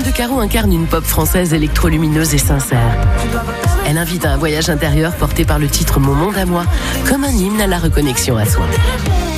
De Caro incarne une pop française électrolumineuse et sincère. Elle invite à un voyage intérieur porté par le titre Mon monde à moi, comme un hymne à la reconnexion à soi.